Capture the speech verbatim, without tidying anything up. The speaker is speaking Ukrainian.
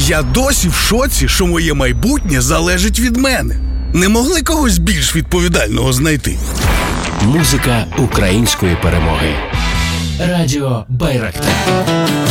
Я досі в шоці, що моє майбутнє залежить від мене. Не могли когось більш відповідального знайти? Музика української перемоги. Радіо Байрактар.